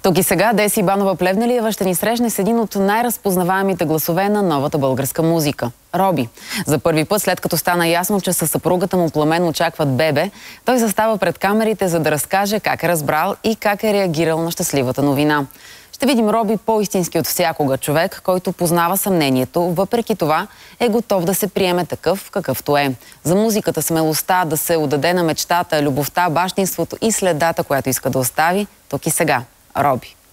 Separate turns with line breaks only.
Тук и сега Деси Банова-Плевнелиева ще ни срещне с един от най-разпознаваемите гласове на новата българска музика – Роби. За първи път, след като стана ясно, че със съпругата му Пламен очакват бебе, той застава пред камерите, за да разкаже как е разбрал и как е реагирал на щастливата новина. Ще видим Роби по-истински от всякога, човек, който познава съмнението, въпреки това е готов да се приеме такъв, какъвто е. За музиката, смелостта да се отдаде на мечтата, любовта, бащинството и следата, която иска да остави, тук и сега. Роби.